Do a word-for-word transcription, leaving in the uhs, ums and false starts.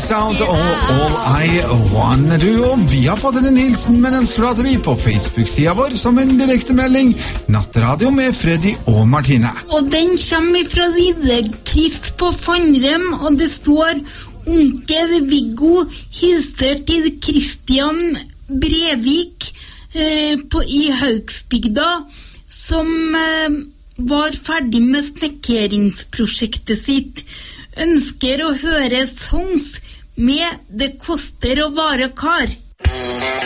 Sound og All I Wanna Do. Og vi har fått en hilsen med en ønskelåt vi på Facebook-sida vår som en direkte melding. Nattradio med Freddy og Martine. Og den kommer fra Lille Krist på Fannrem, og det står: Onkel Viggo hilser til Kristian Brevik eh, på, i Haugsbygda, som eh, var ferdig med snekkeringsprosjektet sitt. Ønsker å høre songs med Det koster å være kar.